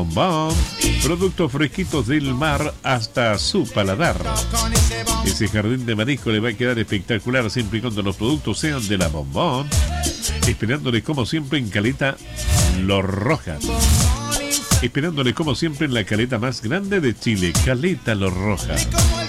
Bombón. Productos fresquitos del mar hasta su paladar. Ese jardín de marisco le va a quedar espectacular siempre y cuando los productos sean de la Bombón. Esperándoles como siempre en Caleta Los Rojas. Esperándoles como siempre en la caleta más grande de Chile, Caleta Los Rojas.